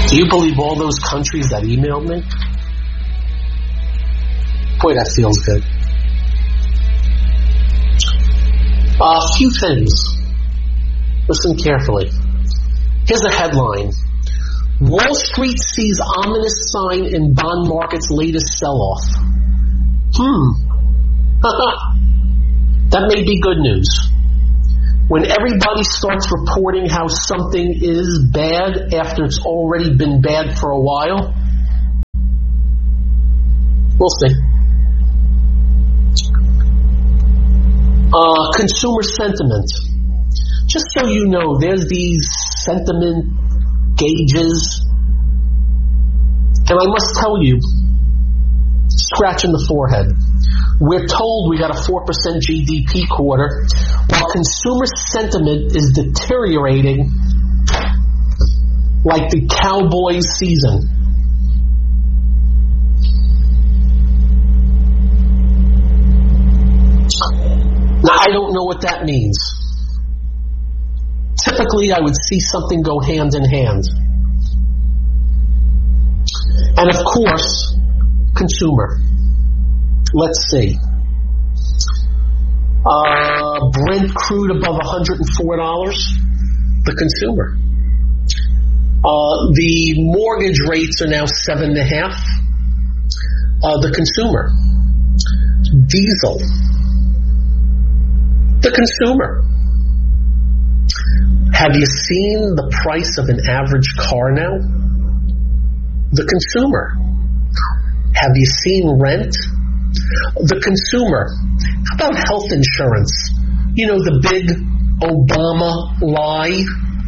Do you believe all those countries that emailed me? Boy, that feels good. A few things. Listen carefully. Here's a headline. Wall Street sees ominous sign in bond market's latest sell-off. That may be good news. When everybody starts reporting how something is bad after it's already been bad for a while, we'll see. Consumer sentiment. Just so you know, there's these sentiment gauges, and I must tell you, scratching the forehead. We're told we got a 4% GDP quarter, while consumer sentiment is deteriorating like the Cowboys season. Now, I don't know what that means. Typically, I would see something go hand in hand. And of course, consumer. Let's see. Brent crude above $104, the consumer. The mortgage rates are now 7.5%, the consumer. Diesel, the consumer. Have you seen the price of an average car now? The consumer. Have you seen rent? The consumer. How about health insurance? You know, the big Obama lie?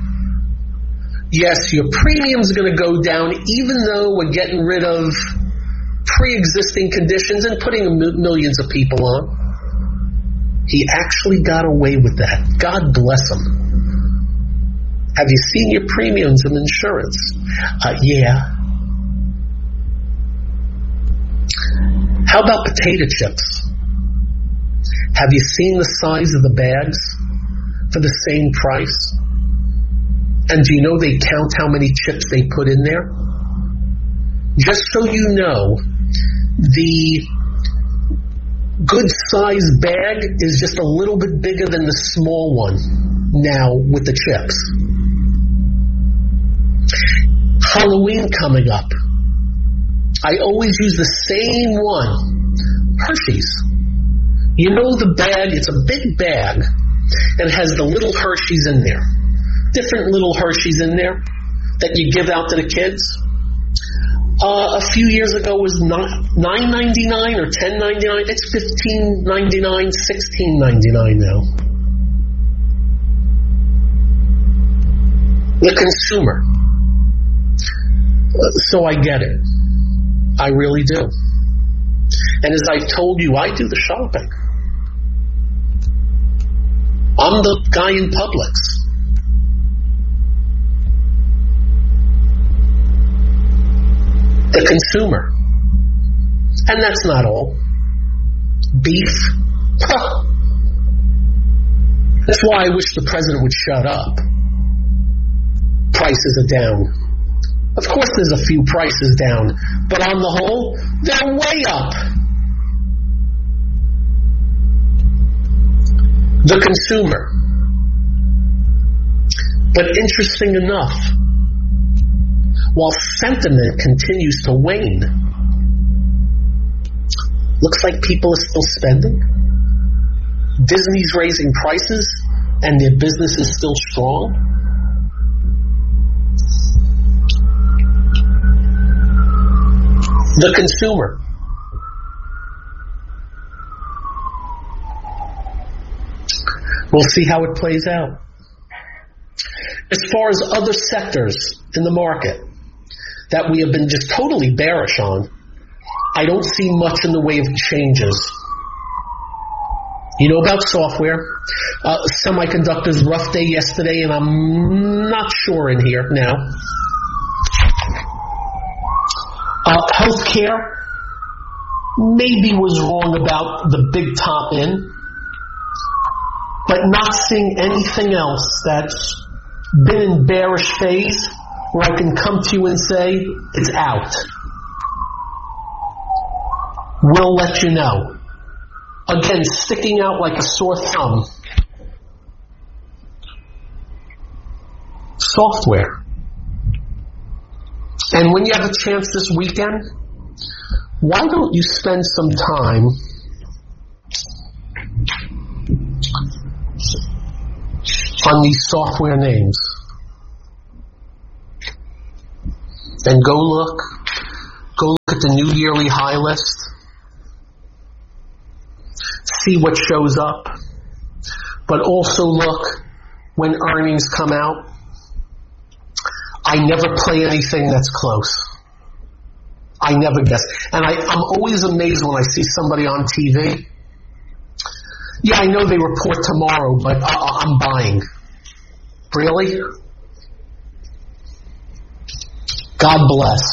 Yes, your premium's going to go down even though we're getting rid of pre-existing conditions and putting millions of people on. He actually got away with that. God bless him. Have you seen your premiums in insurance? Yeah. How about potato chips? Have you seen the size of the bags for the same price? And do you know they count how many chips they put in there? Just so you know, the good size bag is just a little bit bigger than the small one now with the chips. Halloween coming up. I always use the same one. Hershey's. You know the bag, it's a big bag, and it has the little Hershey's in there. Different little Hershey's in there that you give out to the kids. A few years ago was $9.99 or $10.99. It's $15.99, $16.99 now. The consumer. So I get it. I really do. And as I told you, I do the shopping. I'm the guy in Publix. The consumer. And that's not all. Beef. That's why I wish the president would shut up. Prices are down. Of course there's a few prices down, but on the whole, they're way up. The consumer. But interesting enough, while sentiment continues to wane, looks like people are still spending. Disney's raising prices and their business is still strong. The consumer. We'll see how it plays out. As far as other sectors in the market that we have been just totally bearish on, I don't see much in the way of changes. You know about software. Semiconductors, rough day yesterday, and I'm not sure in here now. Healthcare maybe was wrong about the big top end, but not seeing anything else that's been in bearish phase where I can come to you and say, it's out. We'll let you know. Again, sticking out like a sore thumb. Software. And when you have a chance this weekend, why don't you spend some time on these software names? And go look at the new yearly high list. See what shows up. But also look when earnings come out. I never play anything that's close. I never guess. And I'm always amazed when I see somebody on TV. Yeah, I know they report tomorrow, but I'm buying. Really? God bless.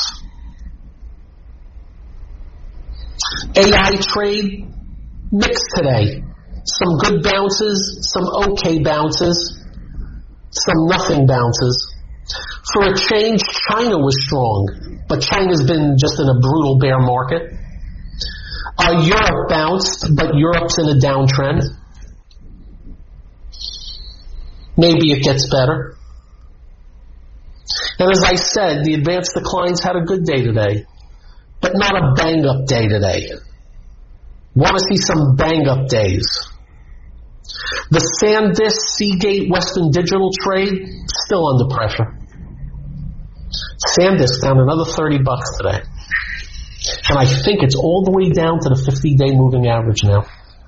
AI trade, mixed today. Some good bounces, some okay bounces, some nothing bounces. For a change, China was strong, but China's been just in a brutal bear market. Europe bounced, but Europe's in a downtrend. Maybe it gets better. And as I said, the advanced declines had a good day today, but not a bang-up day today. Want to see some bang-up days. The SanDisk, Seagate, Western Digital trade, still under pressure. SanDisk down another $30 today. And I think it's all the way down to the 50-day moving average now.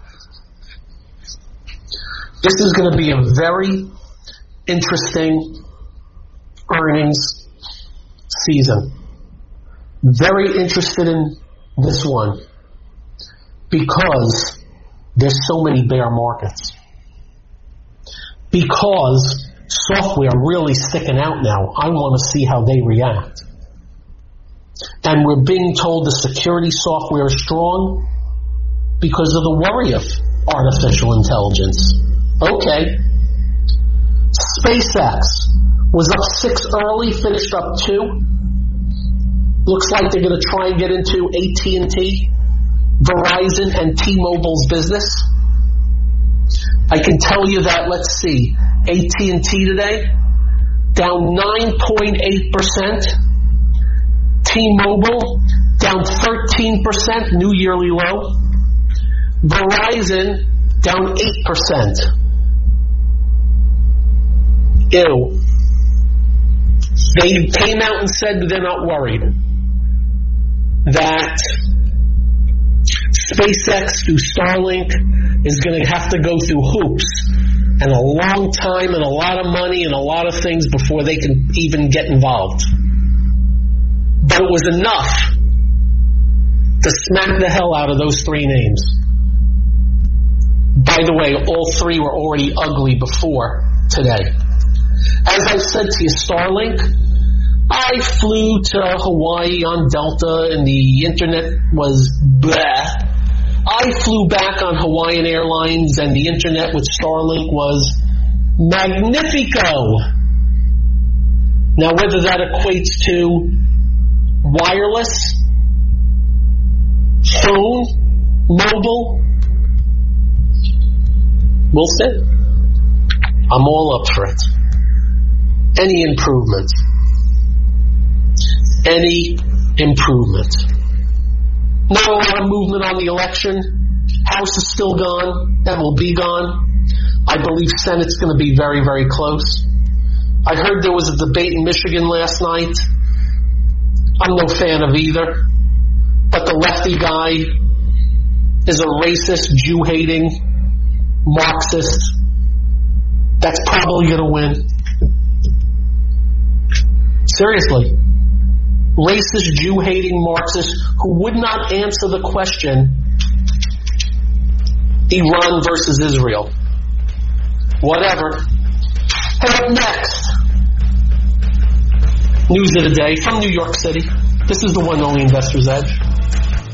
This is going to be a very interesting earnings season. Very interested in this one because there's so many bear markets. Because software really sticking out now. I want to see how they react. And we're being told the security software is strong because of the worry of artificial intelligence. Okay. SpaceX was up 6 early, finished up 2. Looks like they're going to try and get into AT&T, Verizon, and T-Mobile's business. I can tell you that, let's see, AT&T today, down 9.8%. T-Mobile, down 13%, new yearly low. Verizon, down 8%. Ew. They came out and said they're not worried. That SpaceX through Starlink is going to have to go through hoops and a long time and a lot of money and a lot of things before they can even get involved. But it was enough to smack the hell out of those 3 names. By the way, all 3 were already ugly before today. As I said to you, Starlink, I flew to Hawaii on Delta and the internet was bleh. I flew back on Hawaiian Airlines and the internet with Starlink was magnifico. Now whether that equates to wireless, phone, mobile, we'll see. I'm all up for it. Any improvement. Any improvement. Not a lot of movement on the election. House is still gone. That will be gone. I believe Senate's going to be very, very close. I heard there was a debate in Michigan last night. I'm no fan of either. But the lefty guy is a racist, Jew-hating, Marxist. That's probably going to win. Seriously. Racist, Jew-hating Marxist who would not answer the question, Iran versus Israel. Whatever. Hey, up next, news of the day from New York City. This is the one only Investor's Edge.